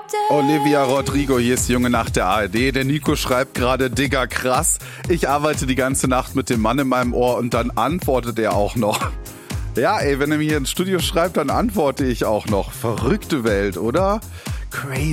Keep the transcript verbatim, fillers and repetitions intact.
Olivia Rodrigo, hier ist die Junge Nacht der A R D. Der Nico schreibt gerade, Digga, krass. Ich arbeite die ganze Nacht mit dem Mann in meinem Ohr und dann antwortet er auch noch. Ja, ey, wenn er mir hier ins Studio schreibt, dann antworte ich auch noch. Verrückte Welt, oder? Crazy.